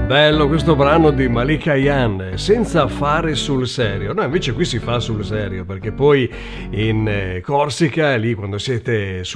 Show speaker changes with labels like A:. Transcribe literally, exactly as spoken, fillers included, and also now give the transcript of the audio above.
A: Bello questo brano di Malika Ayane, senza fare sul serio. No, invece qui si fa sul serio, perché poi in Corsica, lì quando siete su